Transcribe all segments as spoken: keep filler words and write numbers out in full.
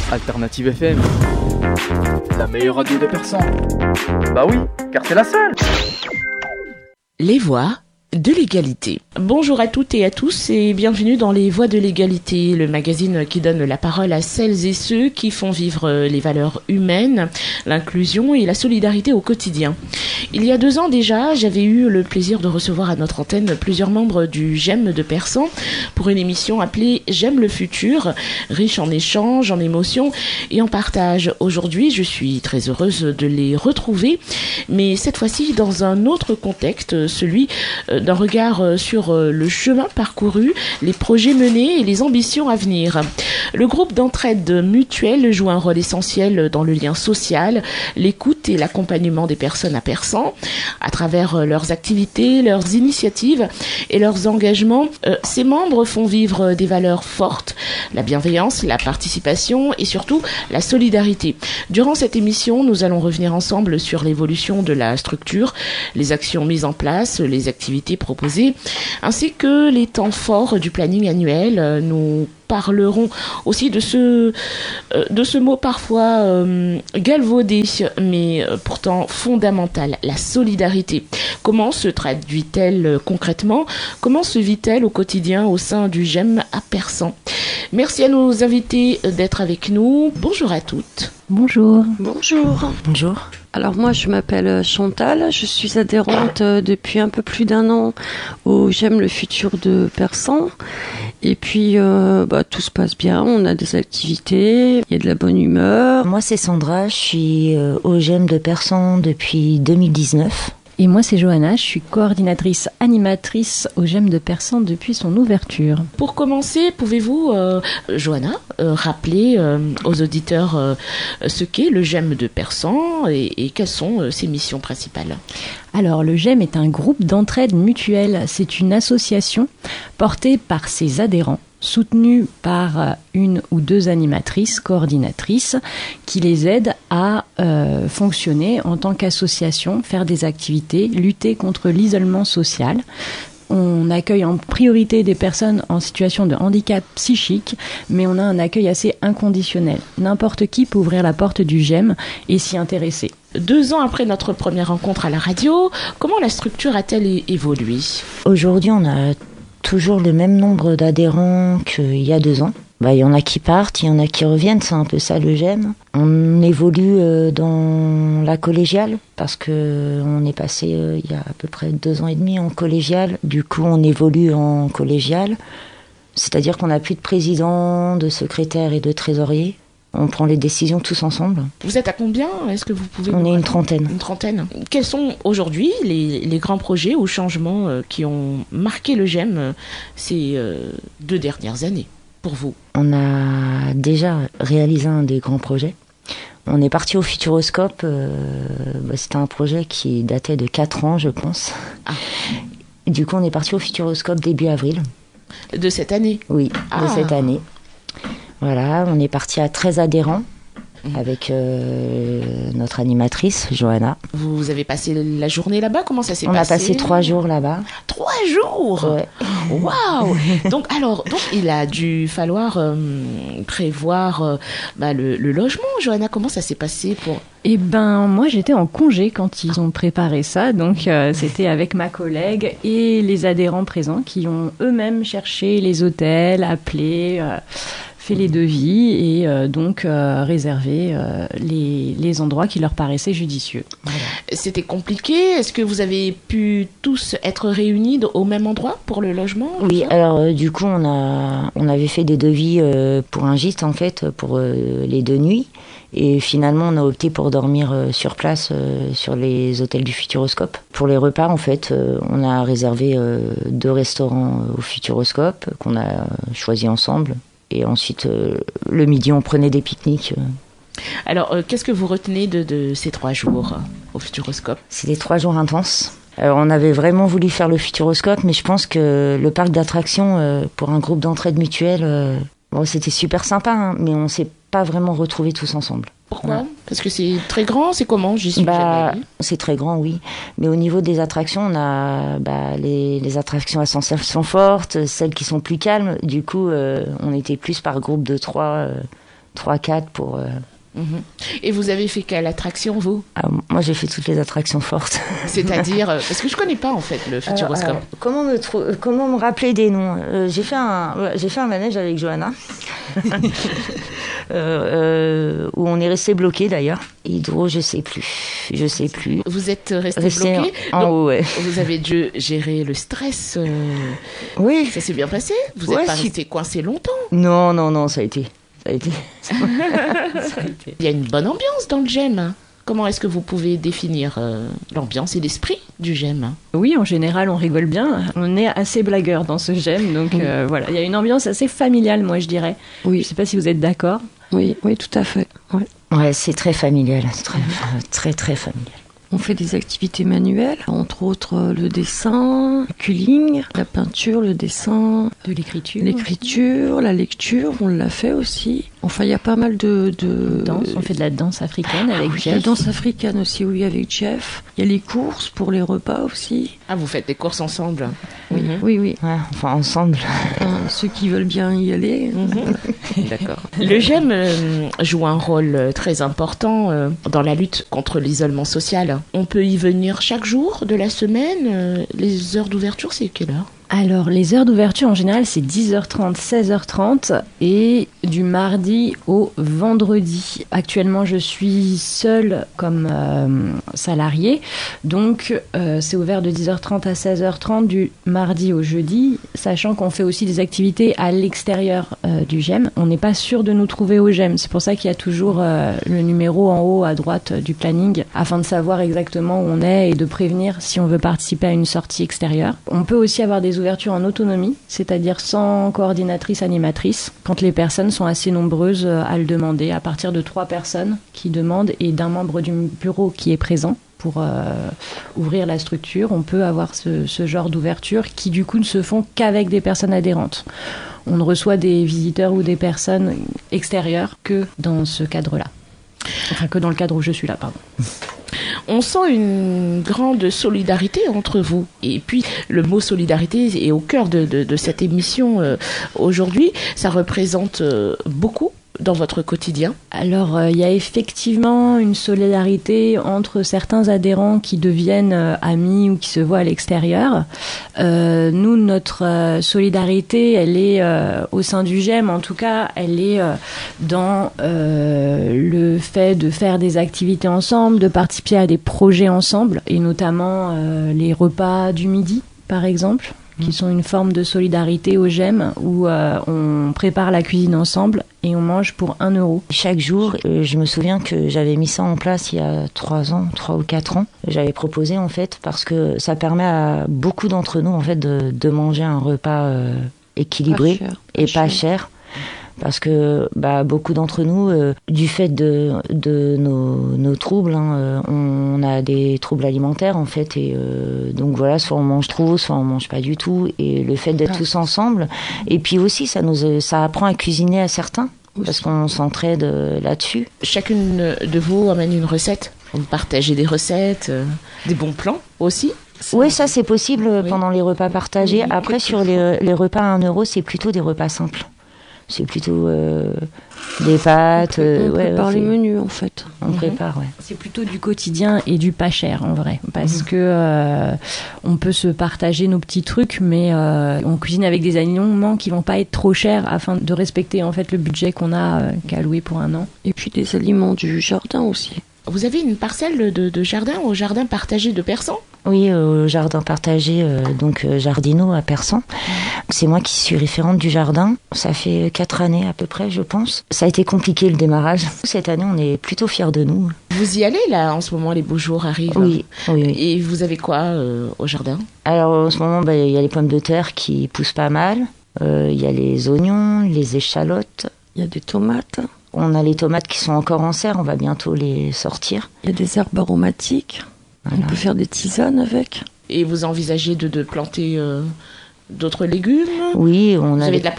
Alternative F M, la meilleure radio de Persan. Bah oui, car c'est la seule. Les voix de l'égalité. Bonjour à toutes et à tous et bienvenue dans Les Voix de l'égalité, le magazine qui donne la parole à celles et ceux qui font vivre les valeurs humaines, l'inclusion et la solidarité au quotidien. Il y a deux ans déjà, j'avais eu le plaisir de recevoir à notre antenne plusieurs membres du GEM de Persan pour une émission appelée J'aime le futur, riche en échanges, en émotions et en partage. Aujourd'hui, je suis très heureuse de les retrouver, mais cette fois-ci dans un autre contexte, celui d'un regard sur le chemin parcouru, les projets menés et les ambitions à venir. Le groupe d'entraide mutuelle joue un rôle essentiel dans le lien social, l'écoute et l'accompagnement des personnes à Persan. À travers leurs activités, leurs initiatives et leurs engagements, euh, ces membres font vivre des valeurs fortes, la bienveillance, la participation et surtout la solidarité. Durant cette émission, nous allons revenir ensemble sur l'évolution de la structure, les actions mises en place, les activités proposées, ainsi que les temps forts du planning annuel. Nous parlerons aussi de ce, euh, de ce mot parfois euh, galvaudé, mais euh, pourtant fondamental, la solidarité. Comment se traduit-elle euh, concrètement? Comment se vit-elle au quotidien au sein du GEM à Persan? Merci à nos invités d'être avec nous. Bonjour à toutes. Bonjour. Bonjour. Bonjour. Alors moi je m'appelle Chantal, je suis adhérente depuis un peu plus d'un an au J'aime le futur de Persan. Et puis euh, bah, tout se passe bien, on a des activités, il y a de la bonne humeur. Moi c'est Sandra, je suis euh, au GEM de Persan depuis deux mille dix-neuf. Et moi c'est Johanna, je suis coordinatrice animatrice au GEM de Persan depuis son ouverture. Pour commencer, pouvez-vous, euh, Johanna, euh, rappeler euh, aux auditeurs euh, ce qu'est le GEM de Persan et, et quelles sont euh, ses missions principales? Alors le GEM est un groupe d'entraide mutuelle, c'est une association portée par ses adhérents, soutenue par une ou deux animatrices, coordinatrices, qui les aident à euh, fonctionner en tant qu'association, faire des activités, lutter contre l'isolement social. On accueille en priorité des personnes en situation de handicap psychique, mais on a un accueil assez inconditionnel. N'importe qui peut ouvrir la porte du GEM et s'y intéresser. Deux ans après notre première rencontre à la radio, comment la structure a-t-elle é- évolué? Aujourd'hui, on a toujours le même nombre d'adhérents qu'il y a deux ans. Bah, il y en a qui partent, il y en a qui reviennent, c'est un peu ça le GEM. On évolue euh, dans la collégiale parce que on est passé euh, il y a à peu près deux ans et demi en collégiale. Du coup, on évolue en collégiale, c'est-à-dire qu'on n'a plus de président, de secrétaire et de trésorier. On prend les décisions tous ensemble. Vous êtes à combien? Est-ce que vous pouvez... On est une trentaine. Une trentaine. Quels sont aujourd'hui les, les grands projets ou changements euh, qui ont marqué le GEM euh, ces euh, deux dernières années pour vous? On a déjà réalisé un des grands projets. On est parti au Futuroscope. Euh, bah, c'était un projet qui datait de quatre ans, je pense. Ah. Et du coup, on est parti au Futuroscope début avril. De cette année? Oui, ah. de cette année. Voilà, on est parti à treize adhérents avec euh, notre animatrice, Johanna. Vous avez passé la journée là-bas? Comment ça s'est on passé? On a passé trois jours là-bas. Trois jours? Ouais. Waouh. Donc, alors, donc, il a dû falloir euh, prévoir euh, bah, le, le logement. Johanna, comment ça s'est passé pour... Eh ben, moi j'étais en congé quand ils ont préparé ça, donc euh, c'était avec ma collègue et les adhérents présents qui ont eux-mêmes cherché les hôtels, appelé... Euh, fait les devis et euh, donc euh, réservé euh, les, les endroits qui leur paraissaient judicieux. Voilà. C'était compliqué? Est-ce que vous avez pu tous être réunis au même endroit pour le logement? Oui, alors euh, du coup on, a, on avait fait des devis euh, pour un gîte en fait, pour euh, les deux nuits. Et finalement, on a opté pour dormir euh, sur place euh, sur les hôtels du Futuroscope. Pour les repas, en fait, euh, on a réservé euh, deux restaurants au Futuroscope qu'on a choisis ensemble. Et ensuite, euh, le midi, on prenait des pique-niques. Alors, euh, qu'est-ce que vous retenez de, de ces trois jours euh, au Futuroscope? C'est des trois jours intenses. Alors, on avait vraiment voulu faire le Futuroscope, mais je pense que le parc d'attractions, euh, pour un groupe d'entraide mutuelle, euh, bon, c'était super sympa, hein, mais on s'est pas vraiment retrouvés tous ensemble. Pourquoi? Ouais. Parce que c'est très grand, c'est comment? J'y suis bah, jamais. C'est très grand, oui. Mais au niveau des attractions, on a bah, les, les attractions à sensation forte, celles qui sont plus calmes. Du coup, euh, on était plus par groupe de trois, euh, trois quatre pour... Euh... Mmh. Et vous avez fait quelle attraction, vous? ah, Moi, j'ai fait toutes les attractions fortes. C'est-à-dire, parce que je connais pas en fait le Futuroscope. Alors, alors, comment me trou- comment me rappeler des noms? euh, J'ai fait un j'ai fait un manège avec Johanna euh, euh, où on est resté bloqué d'ailleurs. Hydro, je sais plus, je sais plus. Vous êtes resté, resté bloqué. En, en haut, ouais. Vous avez dû gérer le stress. Euh... Oui. Ça s'est bien passé. Vous n'êtes ouais, pas si... resté coincé longtemps. Non, non, non, ça a été. Ça a été. Ça a été. Il y a une bonne ambiance dans le G E M. Comment est-ce que vous pouvez définir euh, l'ambiance et l'esprit du G E M? Oui, en général, on rigole bien. On est assez blagueurs dans ce G E M, donc oui. euh, voilà. Il y a une ambiance assez familiale, moi, je dirais. Oui. Je ne sais pas si vous êtes d'accord. Oui, oui, tout à fait. Ouais, ouais c'est très familial, c'est très, très, très familial. On fait des activités manuelles, entre autres le dessin, le culling, la peinture, le dessin, de l'écriture, l'écriture, la lecture, on l'a fait aussi. Enfin, il y a pas mal de, de... danse. On fait de la danse africaine avec Jeff. La danse africaine aussi, oui, avec Jeff. Il y a les courses pour les repas aussi. Ah, vous faites des courses ensemble? Oui, mm-hmm. oui, oui. Ouais, enfin, ensemble. Enfin, ceux qui veulent bien y aller. Mm-hmm. D'accord. Le G E M euh, joue un rôle très important euh, dans la lutte contre l'isolement social. On peut y venir chaque jour de la semaine. Euh, les heures d'ouverture, c'est quelle heure? Alors, les heures d'ouverture, en général, c'est dix heures trente, seize heures trente et du mardi au vendredi. Actuellement, je suis seule comme euh, salariée, donc euh, c'est ouvert de dix heures trente à seize heures trente du mardi au jeudi, sachant qu'on fait aussi des activités à l'extérieur euh, du G E M. On n'est pas sûr de nous trouver au G E M, c'est pour ça qu'il y a toujours euh, le numéro en haut à droite du planning, afin de savoir exactement où on est et de prévenir si on veut participer à une sortie extérieure. On peut aussi avoir des ouverture en autonomie, c'est-à-dire sans coordinatrice animatrice, quand les personnes sont assez nombreuses à le demander, à partir de trois personnes qui demandent et d'un membre du bureau qui est présent pour euh, ouvrir la structure, on peut avoir ce, ce genre d'ouverture qui du coup ne se font qu'avec des personnes adhérentes. On ne reçoit des visiteurs ou des personnes extérieures que dans ce cadre-là. Enfin, que dans le cadre où je suis là, pardon. On sent une grande solidarité entre vous. Et puis, le mot solidarité est au cœur de, de, de cette émission euh, aujourd'hui. Ça représente euh, beaucoup dans votre quotidien? Alors, euh, il y a effectivement une solidarité entre certains adhérents qui deviennent euh, amis ou qui se voient à l'extérieur. Euh, nous, notre euh, solidarité, elle est euh, au sein du G E M, en tout cas, elle est euh, dans euh, le fait de faire des activités ensemble, de participer à des projets ensemble, et notamment euh, les repas du midi, par exemple, qui sont une forme de solidarité au G E M où euh, on prépare la cuisine ensemble et on mange pour un euro. Chaque jour, euh, je me souviens que j'avais mis ça en place il y a trois ans, trois ou quatre ans. J'avais proposé en fait parce que ça permet à beaucoup d'entre nous en fait de, de manger un repas euh, équilibré pas cher, et pas cher. cher. Parce que bah, beaucoup d'entre nous, euh, du fait de, de nos, nos troubles, hein, euh, on a des troubles alimentaires en fait, et euh, donc voilà, soit on mange trop, soit on mange pas du tout, et le fait d'être ah. tous ensemble, et puis aussi ça nous, ça apprend à cuisiner à certains, aussi. Parce qu'on s'entraide là-dessus. Chacune de vous amène une recette, vous partagez des recettes, euh, des bons plans aussi. Oui, ça c'est possible oui. pendant les repas partagés. Oui, Après sur les, les repas à un euro, c'est plutôt des repas simples. C'est plutôt euh, des pâtes. On, euh, on ouais, prépare ouais, les menus en fait. On mmh. prépare, ouais. C'est plutôt du quotidien et du pas cher en vrai, parce mmh. que euh, on peut se partager nos petits trucs, mais euh, on cuisine avec des aliments qui vont pas être trop chers afin de respecter en fait le budget qu'on a euh, qu'à louer pour un an. Et puis des aliments du jardin aussi. Vous avez une parcelle de, de jardin au jardin partagé de Persan ? Oui, au jardin partagé, euh, donc euh, Jardino à Persan. C'est moi qui suis référente du jardin. Ça fait quatre années à peu près, je pense. Ça a été compliqué le démarrage. Cette année, on est plutôt fiers de nous. Vous y allez là, en ce moment, les beaux jours arrivent. Oui, oui, oui. Et vous avez quoi euh, au jardin ? Alors en ce moment, bah, y a les pommes de terre qui poussent pas mal. Il euh, y a les oignons, les échalotes. Il y a des tomates. On a les tomates qui sont encore en serre, on va bientôt les sortir. Il y a des herbes aromatiques, voilà. On peut faire des tisanes avec. Et vous envisagez de, de planter euh, d'autres légumes ? Oui, on vous a... avez de la place ?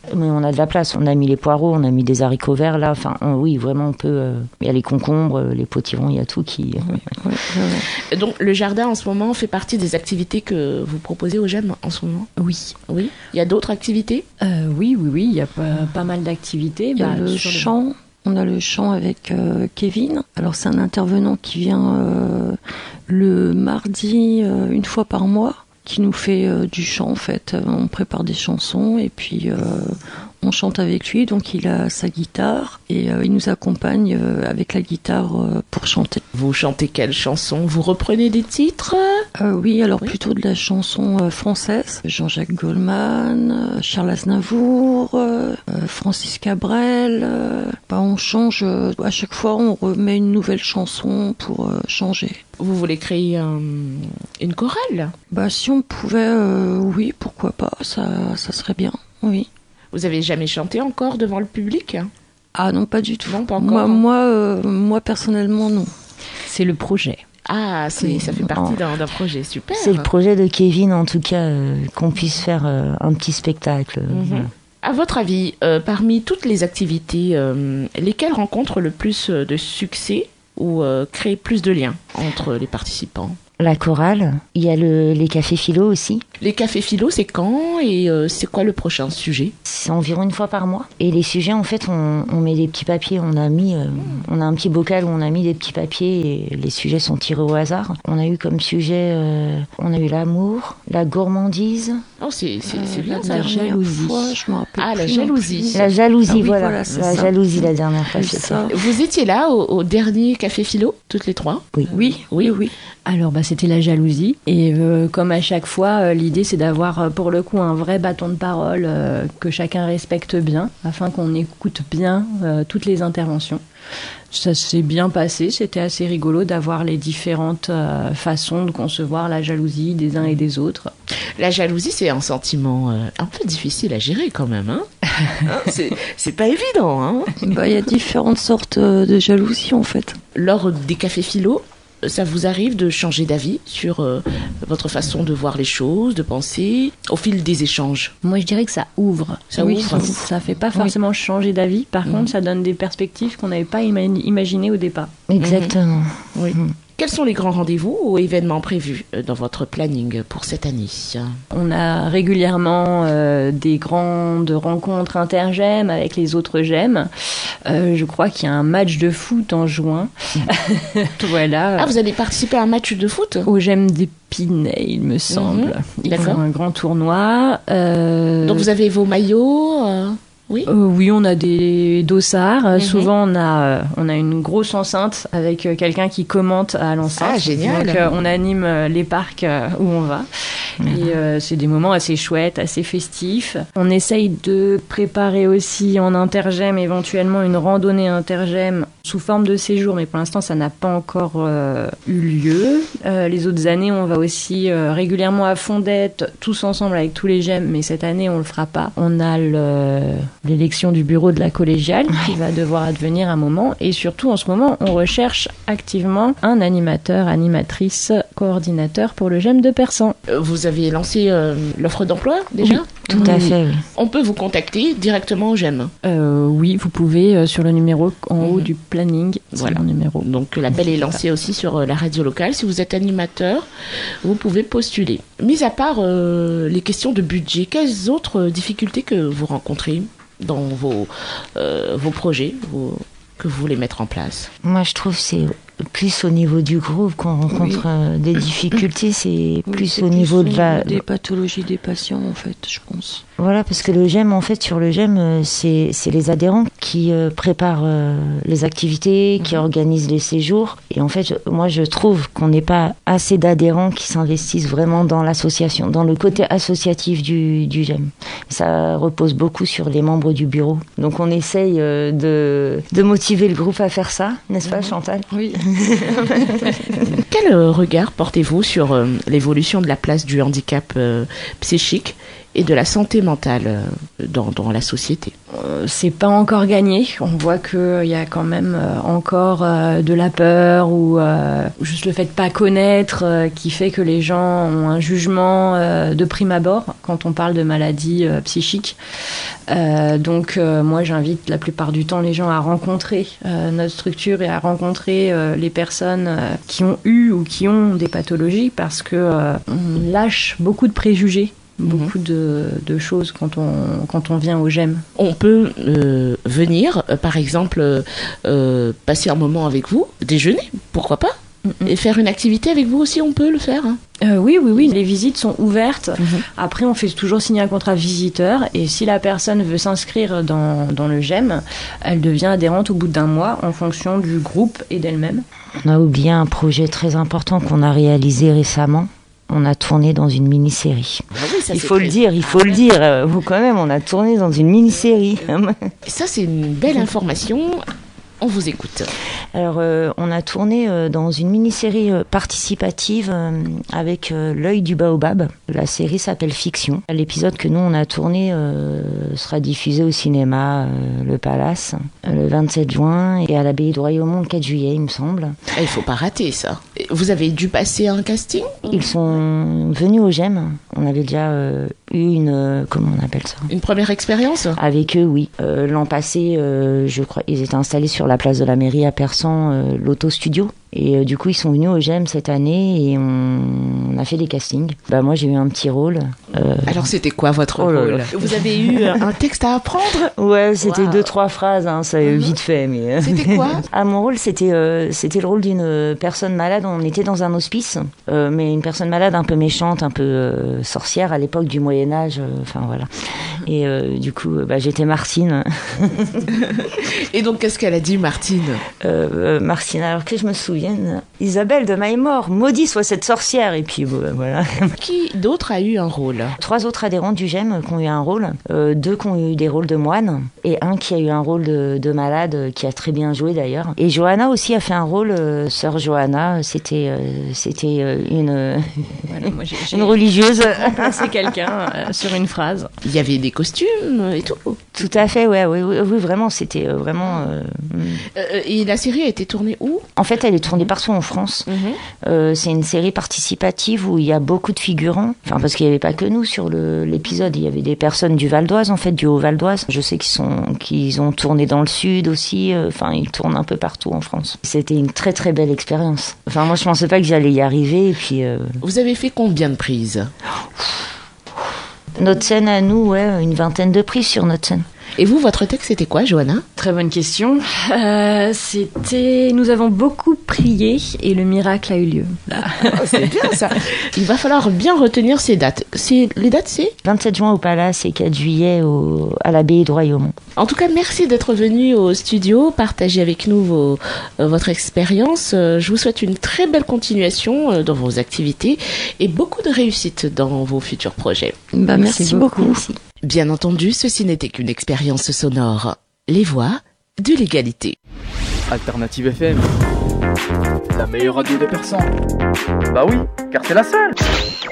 Mais on a de la place. On a mis les poireaux, on a mis des haricots verts là. Enfin, on, oui, vraiment, on peut. Euh, il y a les concombres, les potirons, il y a tout qui. Oui, oui, oui. Donc, le jardin en ce moment fait partie des activités que vous proposez aux Gemmes en ce moment. Oui. Oui. Il y a d'autres activités? Euh, oui, oui, oui. Il y a pas, pas mal d'activités. Il y a bah, le sur chant. Le... On a le chant avec euh, Kevin. Alors c'est un intervenant qui vient euh, le mardi euh, une fois par mois, qui nous fait euh, du chant en fait. On prépare des chansons et puis euh, on chante avec lui. Donc il a sa guitare et euh, il nous accompagne euh, avec la guitare euh, pour chanter. Vous chantez quelle chanson? Vous reprenez des titres? euh, Oui, alors oui. plutôt de la chanson euh, française. Jean-Jacques Goldman, euh, Charles Aznavour, euh, Francis Cabrel. Euh, bah, on change, euh, à chaque fois on remet une nouvelle chanson pour euh, changer. Vous voulez créer un, une chorale? Bah si on pouvait, euh, oui, pourquoi pas, ça, ça serait bien, oui. Vous avez jamais chanté encore devant le public? Ah non, pas du tout. Non, pas encore. Moi, moi, euh, moi personnellement, non. C'est le projet. Ah, c'est, oui. Ça fait partie d'un, d'un projet, super. C'est le projet de Kevin, en tout cas, euh, qu'on puisse faire euh, un petit spectacle. Mm-hmm. Voilà. À votre avis, euh, parmi toutes les activités, euh, lesquelles rencontrent le plus de succès ou euh, créent plus de liens entre les participants? La chorale, il y a le, les cafés philo aussi. Les cafés philo, c'est quand et euh, c'est quoi le prochain sujet? C'est environ une fois par mois. Et les sujets, en fait, on, on met des petits papiers. On a mis, euh, on a un petit bocal où on a mis des petits papiers et les sujets sont tirés au hasard. On a eu comme sujet, euh, on a eu l'amour, la gourmandise. Oh, c'est, c'est, c'est euh, bien la ça. La jalousie. Fois, je me rappelle ah, plus la jalousie. La jalousie, ah, oui, voilà. voilà. La ça. jalousie, la dernière fois. C'est ça. Vous étiez là au, au dernier café philo, toutes les trois? Oui. Oui, oui, oui. Alors, bah, c'était la jalousie. Et euh, comme à chaque fois, euh, l'idée, c'est d'avoir, euh, pour le coup, un vrai bâton de parole euh, que chacun respecte bien, afin qu'on écoute bien euh, toutes les interventions. Ça s'est bien passé, c'était assez rigolo d'avoir les différentes euh, façons de concevoir la jalousie des uns et des autres. La jalousie, c'est un sentiment euh, un peu difficile à gérer quand même, hein. hein c'est, c'est pas évident, hein. Bah, il y a différentes sortes de jalousie en fait. Lors des cafés philo, ça vous arrive de changer d'avis sur euh, votre façon de voir les choses, de penser, au fil des échanges? Moi, je dirais que ça ouvre. Ça oui, ouvre. Ça, ça fait pas forcément oui. changer d'avis. Par mmh. contre, ça donne des perspectives qu'on n'avait pas ima- imaginées au départ. Exactement. Mmh. Oui. Mmh. Quels sont les grands rendez-vous ou événements prévus dans votre planning pour cette année? On a régulièrement euh, des grandes rencontres inter-gemmes avec les autres gemmes. Euh, je crois qu'il y a un match de foot en juin. Voilà. Ah, vous allez participer à un match de foot? Aux gemmes d'Épinay, il me semble. Mmh. Ils D'accord. font un grand tournoi. Euh... Donc vous avez vos maillots euh... Oui. Euh, oui, on a des dossards. Mm-hmm. Souvent, on a, euh, on a une grosse enceinte avec euh, quelqu'un qui commente à l'enceinte. Ah, génial. Donc, euh, on anime euh, les parcs euh, où on va. Mm-hmm. Et euh, c'est des moments assez chouettes, assez festifs. On essaye de préparer aussi en intergem éventuellement une randonnée intergem sous forme de séjour, mais pour l'instant, ça n'a pas encore euh, eu lieu. Euh, les autres années, on va aussi euh, régulièrement à Fondette, tous ensemble avec tous les gemmes, mais cette année, on le fera pas. On a le... l'élection du bureau de la collégiale qui va devoir advenir un moment, et surtout en ce moment on recherche activement un animateur, animatrice, coordinateur pour le GEM de Persan. Vous avez lancé euh, l'offre d'emploi déjà? Oui, tout oui. à fait. Oui. On peut vous contacter directement au GEM? euh, Oui, vous pouvez euh, sur le numéro en mmh. haut du planning. Voilà. Le numéro. Donc l'appel est lancé aussi sur euh, la radio locale. Si vous êtes animateur, vous pouvez postuler. Mis à part euh, les questions de budget, quelles autres difficultés que vous rencontrez dans vos, euh, vos projets vos, que vous voulez mettre en place? Moi, je trouve que c'est plus au niveau du groupe qu'on rencontre oui. des difficultés, c'est oui, plus c'est au plus niveau de la... des pathologies des patients, en fait, je pense. Voilà, parce que le GEM, en fait, sur le GEM, c'est, c'est les adhérents qui euh, préparent euh, les activités, qui mmh. organisent les séjours. Et en fait, moi, je trouve qu'on n'est pas assez d'adhérents qui s'investissent vraiment dans l'association, dans le côté associatif du, du GEM. Ça repose beaucoup sur les membres du bureau. Donc, on essaye euh, de, de motiver le groupe à faire ça, n'est-ce mmh. pas, Chantal? Oui. Quel regard portez-vous sur euh, l'évolution de la place du handicap euh, psychique et de la santé mentale dans, dans la société. Euh, c'est pas encore gagné. On voit qu'il y a quand même euh, encore euh, de la peur ou euh, juste le fait de pas connaître euh, qui fait que les gens ont un jugement euh, de prime abord quand on parle de maladies euh, psychiques. Euh, donc euh, moi j'invite la plupart du temps les gens à rencontrer euh, notre structure et à rencontrer euh, les personnes euh, qui ont eu ou qui ont des pathologies parce que euh, on lâche beaucoup de préjugés. Beaucoup de, de choses quand on, quand on vient au G E M. On peut euh, venir, euh, par exemple, euh, passer un moment avec vous, déjeuner, pourquoi pas, mm-hmm. et faire une activité avec vous aussi, on peut le faire. Hein. Euh, oui, oui, oui, les visites sont ouvertes. Mm-hmm. Après, on fait toujours signer un contrat visiteur et si la personne veut s'inscrire dans, dans le G E M, elle devient adhérente au bout d'un mois en fonction du groupe et d'elle-même. On a oublié un projet très important qu'on a réalisé récemment. On a tourné dans une mini-série. Ah oui, ça, il c'est faut très... le dire, il faut ah, le dire. Euh, vous quand même, on a tourné dans une mini-série. Ça, c'est une belle information. On vous écoute. Alors, euh, on a tourné euh, dans une mini-série euh, participative euh, avec euh, L'œil du baobab. La série s'appelle Fiction. L'épisode que nous, on a tourné euh, sera diffusé au cinéma euh, Le Palace euh, le vingt-sept juin et à l'Abbaye de Royaumont le quatre juillet, il me semble. Il ne faut pas rater ça. Vous avez dû passer un casting ? Ils sont venus au G E M. On avait déjà euh, eu une... Euh, comment on appelle ça ? Une première expérience ? Avec eux, oui. Euh, l'an passé, euh, je crois, ils étaient installés sur la place de la mairie à Persan, euh, l'auto-studio. Et euh, du coup, ils sont venus au G E M cette année et on, on a fait des castings. Bah, moi, j'ai eu un petit rôle. Euh... Alors, c'était quoi votre oh rôle ? là là. Vous avez eu un texte à apprendre ? Ouais, c'était wow. deux, trois phrases, hein, ça mm-hmm. vite fait. Mais... C'était quoi ? Ah, mon rôle, c'était, euh, c'était le rôle d'une personne malade. On était dans un hospice, euh, mais une personne malade un peu méchante, un peu euh, sorcière à l'époque du Moyen-Âge. Enfin, euh, voilà. Et euh, du coup, bah, j'étais Martine. Et donc, qu'est-ce qu'elle a dit, Martine ? euh, euh, Martine, alors que je me souviens, Isabelle de Maille-Mort, maudit soit cette sorcière. Et puis bon, voilà. Qui d'autre a eu un rôle ? Trois autres adhérents du G E M qui ont eu un rôle, euh, deux qui ont eu des rôles de moine et un qui a eu un rôle de, de malade euh, qui a très bien joué d'ailleurs. Et Johanna aussi a fait un rôle, euh, sœur Johanna, c'était euh, c'était euh, une euh, voilà, moi, j'ai, j'ai une religieuse. C'est quelqu'un euh, sur une phrase. Il y avait des costumes et tout. Tout à fait, ouais, oui, oui, oui vraiment, c'était euh, vraiment. Euh, euh, et la série a été tournée où ? En fait, elle est tournée partout en France. Mm-hmm. Euh, c'est une série participative où il y a beaucoup de figurants. Enfin, parce qu'il n'y avait pas que nous sur le, l'épisode. Il y avait des personnes du Val d'Oise, en fait, du Haut Val d'Oise. Je sais qu'ils sont, qu'ils ont tourné dans le Sud aussi. Enfin, ils tournent un peu partout en France. C'était une très très belle expérience. Enfin, moi, je pensais pas que j'allais y arriver. Et puis. Euh... Vous avez fait combien de prises ? Notre scène à nous, ouais, une vingtaine de prises sur notre scène. Et vous, votre texte, c'était quoi, Johanna ? Très bonne question. Euh, c'était... Nous avons beaucoup prié et le miracle a eu lieu. Oh, c'est bien ça. Il va falloir bien retenir ces dates. C'est... Les dates, c'est vingt-sept juin au Palace et quatre juillet au... à l'Abbaye de Royaumont. En tout cas, merci d'être venu au studio, partager avec nous vos... euh, votre expérience. Euh, je vous souhaite une très belle continuation euh, dans vos activités et beaucoup de réussite dans vos futurs projets. Bah, merci, merci beaucoup. beaucoup. Merci. Bien entendu, ceci n'était qu'une expérience sonore. Les voix de l'égalité. Alternative F M, la meilleure radio de Persan. Bah oui, car c'est la seule.